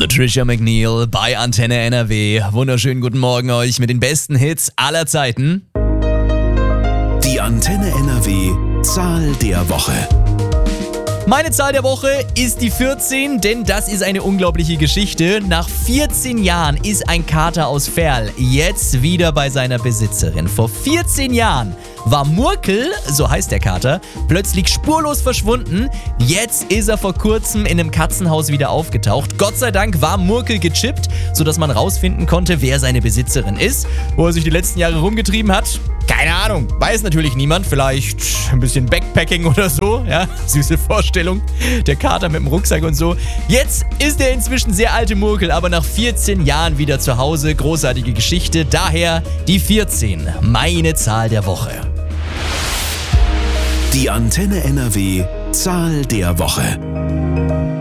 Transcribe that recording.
Latricia McNeil bei Antenne NRW. Wunderschönen guten Morgen euch mit den besten Hits aller Zeiten. Die Antenne NRW Zahl der Woche. Meine Zahl der Woche ist die 14, denn das ist eine unglaubliche Geschichte. Nach 14 Jahren ist ein Kater aus Verl jetzt wieder bei seiner Besitzerin. Vor 14 Jahren war Murkel, so heißt der Kater, plötzlich spurlos verschwunden. Jetzt ist er vor kurzem in einem Katzenhaus wieder aufgetaucht. Gott sei Dank war Murkel gechippt, sodass man rausfinden konnte, wer seine Besitzerin ist. Wo er sich die letzten Jahre rumgetrieben hat, keine Ahnung, weiß natürlich niemand. Vielleicht ein bisschen Backpacking oder so, ja, süße Vorstellung. Der Kater mit dem Rucksack und so. Jetzt ist der inzwischen sehr alte Murkel, aber nach 14 Jahren wieder zu Hause. Großartige Geschichte, daher die 14, meine Zahl der Woche. Die Antenne NRW Zahl der Woche.